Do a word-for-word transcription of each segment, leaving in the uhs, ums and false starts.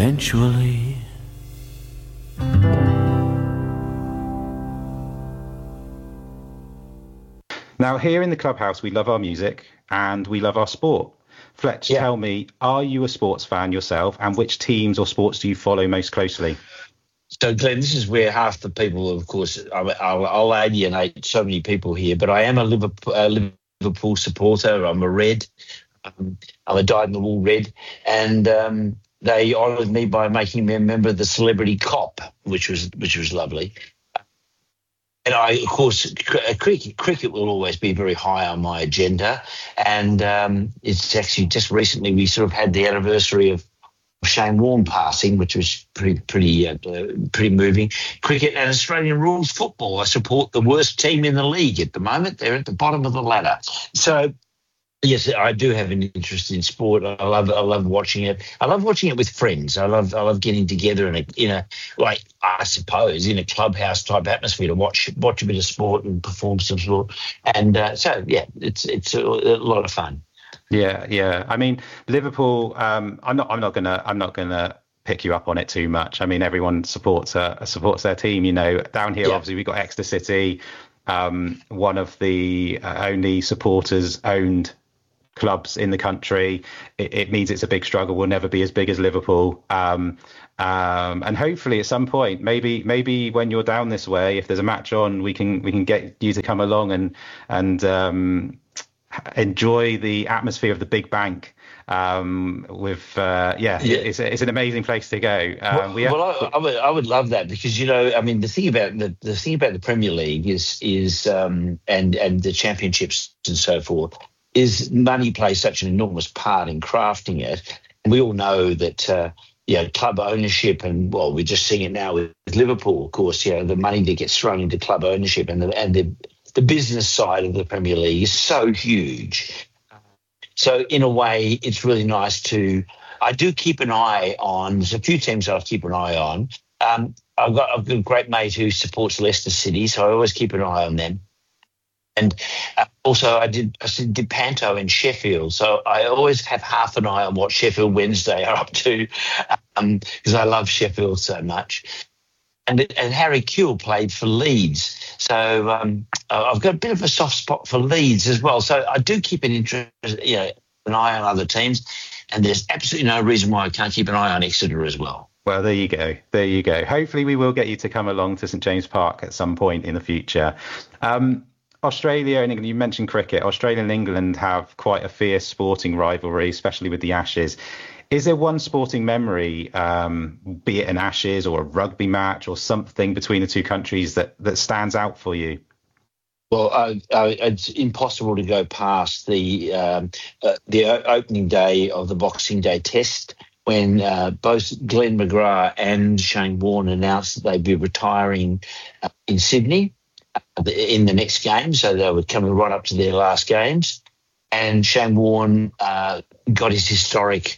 eventually. Now, here in the clubhouse, we love our music and we love our sport. Fletch, yeah. Tell me, are you a sports fan yourself, and which teams or sports do you follow most closely? So, Glenn, this is where half the people, of course, I'll, I'll alienate so many people here, but I am a Liverpool, a Liverpool supporter. I'm a Red. Um, I'm a dyed-in-the-wool Red. And um, they honoured me by making me a member of the Celebrity Cop, which was which was lovely. And I, of course, cricket, cricket will always be very high on my agenda. And um, it's actually just recently we sort of had the anniversary of Shane Warne passing, which was pretty, pretty, uh, pretty moving. Cricket and Australian rules football. I support the worst team in the league at the moment. They're at the bottom of the ladder. So, yes, I do have an interest in sport. I love, I love watching it. I love watching it with friends. I love, I love getting together in a, in a, like I suppose, in a clubhouse type atmosphere to watch, watch a bit of sport and perform some sport. And uh, so, yeah, it's, it's a, a lot of fun. Yeah, yeah. I mean, Liverpool. Um, I'm not. I'm not gonna. I'm not gonna pick you up on it too much. I mean, everyone supports uh, supports their team. You know, down here, yeah. Obviously, we've got Exeter City, um, one of the uh, only supporters-owned clubs in the country. It, it means it's a big struggle. We'll never be as big as Liverpool. Um, um, and hopefully, at some point, maybe maybe when you're down this way, if there's a match on, we can we can get you to come along and and. Um, enjoy the atmosphere of the Big Bank. Um, with uh, yeah, yeah. It's, it's an amazing place to go. Um, well, we have, well I, I would I would love that because you know I mean the thing about the, the thing about the Premier League is is um, and and the championships and so forth is money plays such an enormous part in crafting it. And we all know that uh, yeah, club ownership and well we're just seeing it now with Liverpool, of course. You know the money that gets thrown into club ownership and the and the The business side of the Premier League is so huge. So in a way, it's really nice to. I do keep an eye on. There's a few teams that I keep an eye on. Um, I've got I've got a great mate who supports Leicester City, so I always keep an eye on them. And uh, also, I did I did Panto in Sheffield, so I always have half an eye on what Sheffield Wednesday are up to, because um, I love Sheffield so much. And, and Harry Kewell played for Leeds. So um, I've got a bit of a soft spot for Leeds as well. So I do keep an interest, you know, an eye on other teams. And there's absolutely no reason why I can't keep an eye on Exeter as well. Well, there you go. There you go. Hopefully we will get you to come along to St James Park at some point in the future. Um, Australia and England, you mentioned cricket. Australia and England have quite a fierce sporting rivalry, especially with the Ashes. Is there one sporting memory, um, be it an Ashes or a rugby match or something between the two countries that, that stands out for you? Well, uh, uh, it's impossible to go past the um, uh, the opening day of the Boxing Day Test when uh, both Glenn McGrath and Shane Warne announced that they'd be retiring uh, in Sydney uh, in the next game. So they were coming right up to their last games. And Shane Warne uh, got his historic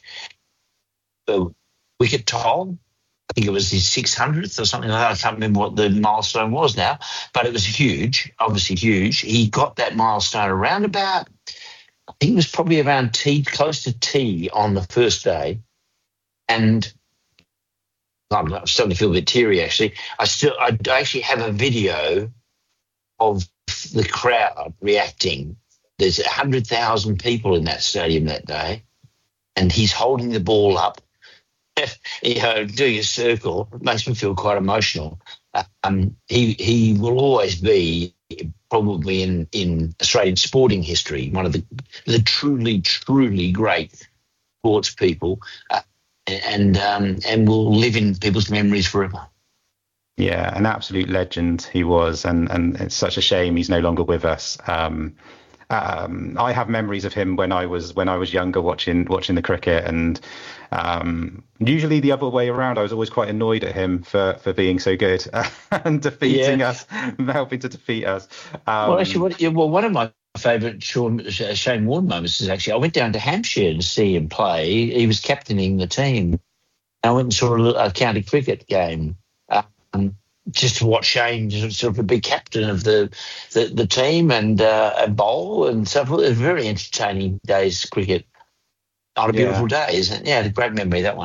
uh, wicket toll. I think it was his six hundredth or something like that. I can't remember what the milestone was now, but it was huge, obviously huge. He got that milestone around about, I think it was probably around tea, close to tea on the first day. And I'm starting to feel a bit teary, actually. I still, I actually have a video of the crowd reacting. There's one hundred thousand people in that stadium that day, and he's holding the ball up, you know, doing a circle. It makes me feel quite emotional. Um, he he will always be probably in, in Australian sporting history one of the the truly truly great sports people, uh, and um, and will live in people's memories forever. Yeah, an absolute legend he was, and and it's such a shame he's no longer with us. Um, Um, I have memories of him when I was when I was younger, watching watching the cricket, and um, usually the other way around. I was always quite annoyed at him for, for being so good and defeating yeah. us, helping to defeat us. Um, well, actually, what, well, one of my favourite Shane Warne moments is actually I went down to Hampshire to see him play. He was captaining the team. I went and saw a, a county cricket game. Um, just to watch Shane sort of be captain of the the, the team and uh, and bowl and so forth. It was a very entertaining day's cricket on a beautiful yeah. day, isn't it? Yeah, a great memory, that one.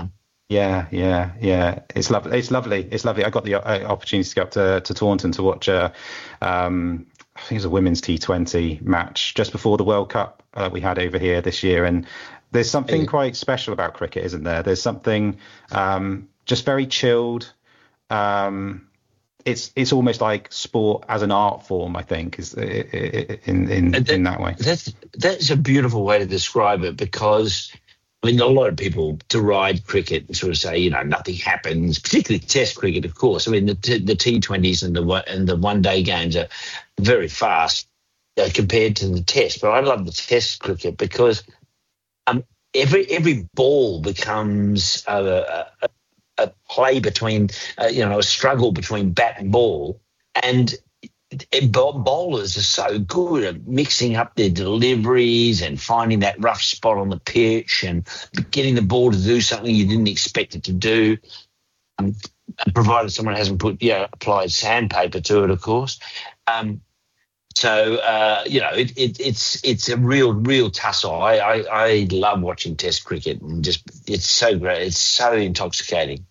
Yeah, yeah, yeah. It's lovely. It's lovely. It's lovely. I got the uh, opportunity to go up to, to Taunton to watch a, um, I think it was a women's T twenty match just before the World Cup uh, we had over here this year. And there's something quite special about cricket, isn't there? There's something um, just very chilled. Um, it's it's almost like sport as an art form, I think, is in in, that, in that way. That's that's a beautiful way to describe it, because I mean, a lot of people deride cricket and sort of say, you know, nothing happens, particularly Test cricket, of course. I mean, the the T twenties and the and the one day games are very fast uh, compared to the Test. But I love the Test cricket because um, every every ball becomes a, a, a play between, uh, you know, a struggle between bat and ball, and bowlers are so good at mixing up their deliveries and finding that rough spot on the pitch and getting the ball to do something you didn't expect it to do, um, provided someone hasn't put, you know, applied sandpaper to it, of course. Um, so, uh, you know, it, it, it's it's a real, real tussle. I, I, I love watching Test cricket, and just it's so great. It's so intoxicating.